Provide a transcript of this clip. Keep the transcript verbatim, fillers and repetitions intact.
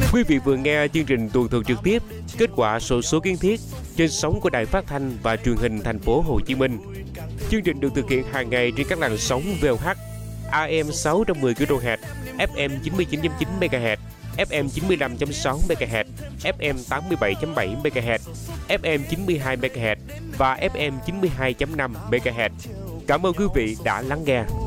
Quý vị vừa nghe chương trình tuần thuật trực tiếp kết quả sổ số kiến thiết trên sóng của Đài Phát thanh và Truyền hình Thành phố Hồ Chí Minh. Chương trình được thực hiện hàng ngày trên các làn sóng vê o hát, a em sáu trăm mười ki lô héc, ép em chín mươi chín phẩy chín mê ga héc, ép em chín mươi lăm phẩy sáu mê ga héc, ép em tám mươi bảy phẩy bảy mê ga héc, ép em chín mươi hai mê ga héc và ép em chín mươi hai phẩy năm mê ga héc. Cảm ơn quý vị đã lắng nghe.